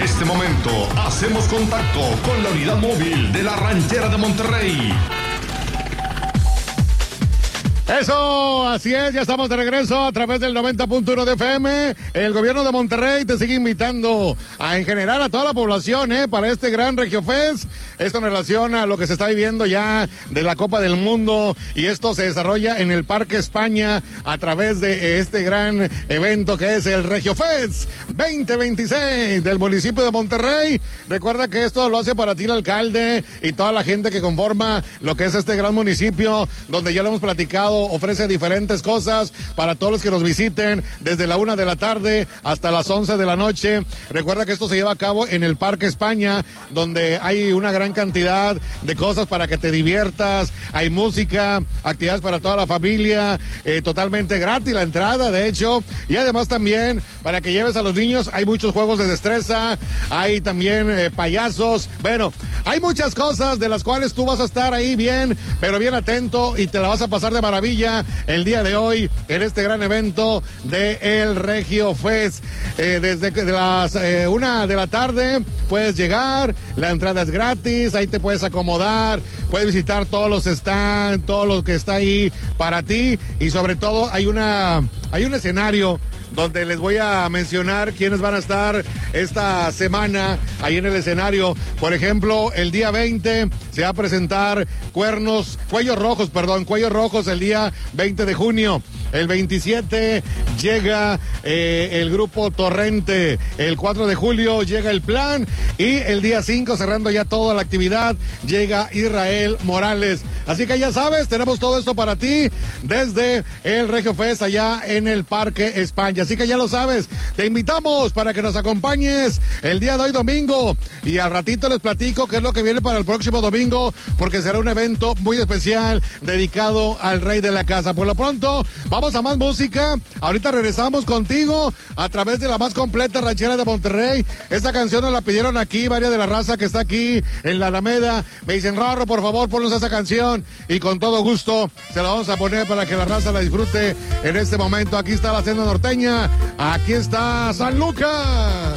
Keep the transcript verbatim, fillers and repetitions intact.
este momento hacemos contacto con la unidad móvil de la Ranchera de Monterrey. Eso, así es, ya estamos de regreso a través del noventa punto uno de F M. El gobierno de Monterrey te sigue invitando a en general a toda la población, eh, para este gran Regio Fest. Esto en relación a lo que se está viviendo ya de la Copa del Mundo, y esto se desarrolla en el Parque España a través de este gran evento que es el Regio Fest veinte veintiséis del municipio de Monterrey. Recuerda que esto lo hace para ti el alcalde y toda la gente que conforma lo que es este gran municipio, donde ya lo hemos platicado, ofrece diferentes cosas para todos los que nos visiten, desde la una de la tarde hasta las once de la noche. Recuerda que esto se lleva a cabo en el Parque España, donde hay una gran cantidad de cosas para que te diviertas, hay música, actividades para toda la familia, eh, totalmente gratis la entrada, de hecho, y además también para que lleves a los niños, hay muchos juegos de destreza, hay también eh, payasos, bueno, hay muchas cosas de las cuales tú vas a estar ahí bien, pero bien atento, y te la vas a pasar de maravilla el día de hoy en este gran evento de el Regio Fest. Eh, desde de las eh, una de la tarde puedes llegar, la entrada es gratis, ahí te puedes acomodar, puedes visitar todos los stands, todo lo que está ahí para ti, y sobre todo hay una hay un escenario donde les voy a mencionar quiénes van a estar esta semana ahí en el escenario. Por ejemplo, el día veinte se va a presentar Cuernos, Cuellos Rojos, perdón, Cuellos Rojos el día veinte de junio. El veintisiete llega eh, el grupo Torrente. El cuatro de julio llega El Plan. Y el día cinco, cerrando ya toda la actividad, llega Israel Morales. Así que ya sabes, tenemos todo esto para ti desde el Regio Fest allá en el Parque España. Así que ya lo sabes, te invitamos para que nos acompañes el día de hoy domingo. Y al ratito les platico qué es lo que viene para el próximo domingo, porque será un evento muy especial dedicado al rey de la casa. Por lo pronto, vamos a más música. Ahorita regresamos contigo a través de la más completa ranchera de Monterrey. Esta canción nos la pidieron aquí varias de la raza que está aquí en la Alameda. Me dicen, Rorro, por favor, ponnos esa canción, y con todo gusto se la vamos a poner para que la raza la disfrute en este momento. Aquí está la Senda Norteña, aquí está San Lucas.